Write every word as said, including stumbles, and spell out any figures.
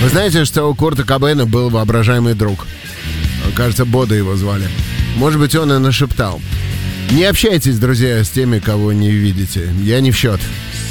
Вы знаете, что у Курта Кобейна был воображаемый друг? Кажется, Бода его звали. Может быть, он и нашептал: не общайтесь, друзья, с теми, кого не видите. Я не в счет.